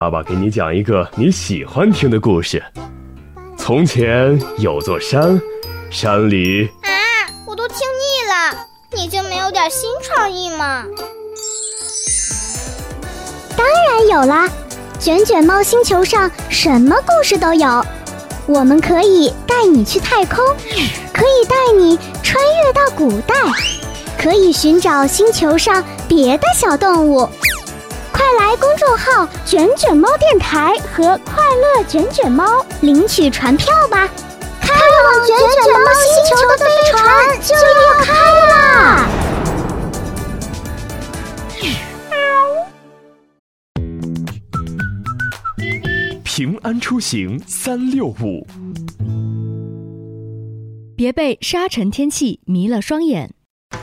爸爸给你讲一个你喜欢听的故事。从前有座山，山里…… 我都听腻了，你就没有点新创意吗？ 当然有啦，卷卷猫星球上什么故事都有。我们可以带你去太空，可以带你穿越到古代，可以寻找星球上别的小动物。快来公众号卷卷猫电台和快乐卷卷猫领取船票吧，开往卷卷猫星球的飞船就要开啦！ 平安出行365， 别被沙尘天气迷了双眼。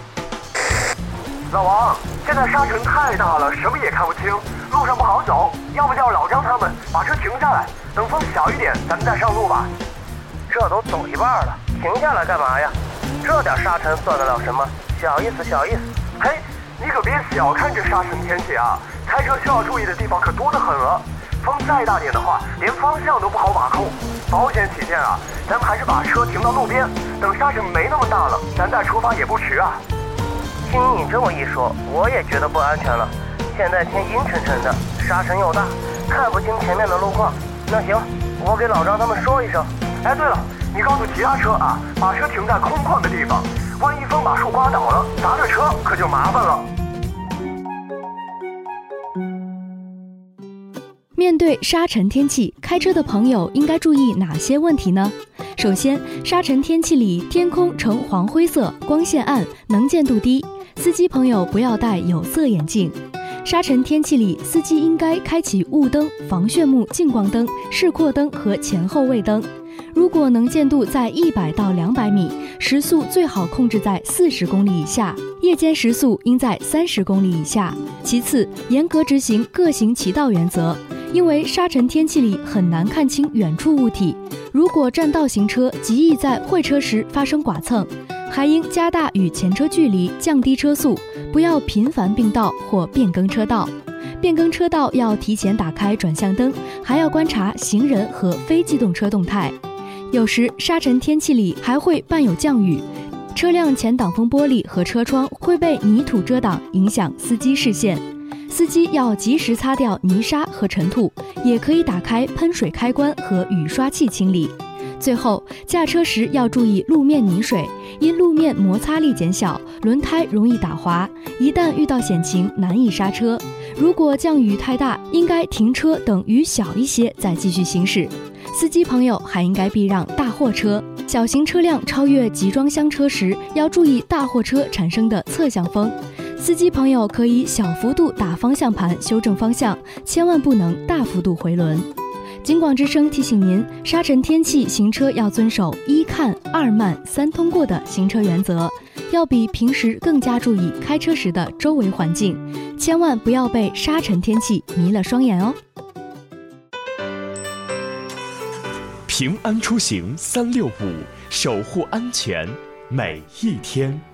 老王，现在沙尘太大了，什么也看不清，路上不好走，要不叫老张他们把车停下来，等风小一点咱们再上路吧。这都走一半了，停下来干嘛呀？这点沙尘算得了什么？小意思小意思。嘿，你可别小看这沙尘天气啊，开车需要注意的地方可多得很了。风再大点的话，连方向都不好把控。保险起见啊，咱们还是把车停到路边，等沙尘没那么大了，咱再出发也不迟啊。听你这么一说，我也觉得不安全了。现在天阴沉沉的，沙尘又大，看不清前面的路况。那行，我给老张他们说一声。哎，对了，你告诉其他车啊，把车停在空旷的地方，万一风把树刮倒了，砸着车可就麻烦了。 面对沙尘天气，开车的朋友应该注意哪些问题呢？首先，沙尘天气里天空呈黄灰色，光线暗，能见度低，司机朋友不要戴有色眼镜。沙尘天气里，司机应该开启雾灯、防眩目近光灯、示廓灯和前后位灯。如果能见度在100到200米，时速最好控制在40公里以下，夜间时速应在30公里以下。其次，严格执行各行其道原则，因为沙尘天气里很难看清远处物体，如果占道行车，极易在会车时发生剐蹭，还应加大与前车距离，降低车速，不要频繁并道或变更车道。变更车道要提前打开转向灯，还要观察行人和非机动车动态。有时沙尘天气里还会伴有降雨，车辆前挡风玻璃和车窗会被泥土遮挡，影响司机视线。司机要及时擦掉泥沙和尘土，也可以打开喷水开关和雨刷器清理。最后，驾车时要注意路面泥水，因路面摩擦力减小，轮胎容易打滑，一旦遇到险情难以刹车。如果降雨太大，应该停车等雨小一些再继续行驶。司机朋友还应该避让大货车，小型车辆超越集装箱车时，要注意大货车产生的侧向风。司机朋友可以小幅度打方向盘修正方向，千万不能大幅度回轮。警广之声提醒您，沙尘天气行车要遵守1看2慢3通过的行车原则，要比平时更加注意开车时的周围环境，千万不要被沙尘天气迷了双眼哦。 平安出行365，守护安全每一天。